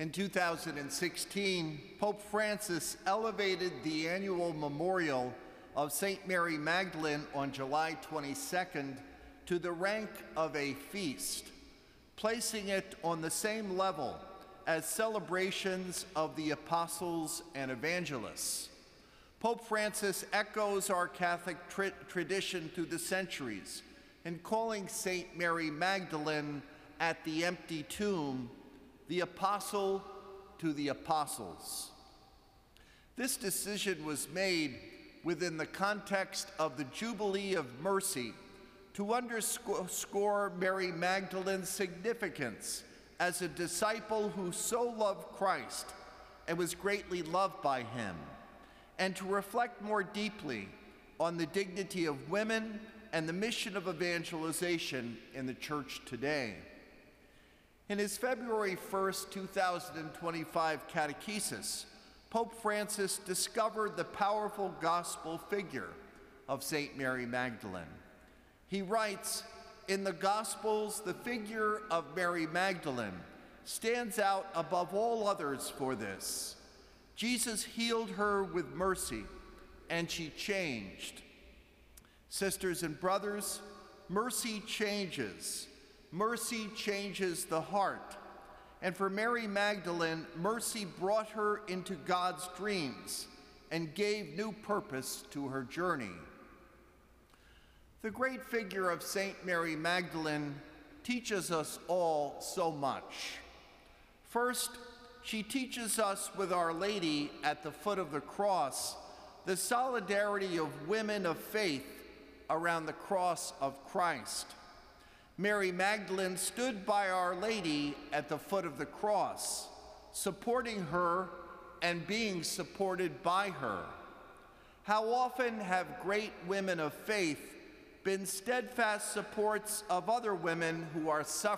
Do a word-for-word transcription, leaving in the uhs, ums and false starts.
In two thousand sixteen, Pope Francis elevated the annual memorial of Saint Mary Magdalene on July twenty-second to the rank of a feast, placing it on the same level as celebrations of the apostles and evangelists. Pope Francis echoes our Catholic tra tradition through the centuries in calling Saint Mary Magdalene at the empty tomb the apostle to the apostles. This decision was made within the context of the Jubilee of Mercy to underscore Mary Magdalene's significance as a disciple who so loved Christ and was greatly loved by him, and to reflect more deeply on the dignity of women and the mission of evangelization in the church today. In his February first, two thousand twenty-five catechesis, Pope Francis discovered the powerful gospel figure of Saint Mary Magdalene. He writes, "In the Gospels, the figure of Mary Magdalene stands out above all others for this. Jesus healed her with mercy, and she changed." Sisters and brothers, mercy changes. Mercy changes the heart. And for Mary Magdalene, mercy brought her into God's dreams and gave new purpose to her journey. The great figure of Saint Mary Magdalene teaches us all so much. First, she teaches us with Our Lady at the foot of the cross the solidarity of women of faith around the cross of Christ. Mary Magdalene stood by Our Lady at the foot of the cross, supporting her and being supported by her. How often have great women of faith been steadfast supports of other women who are suffering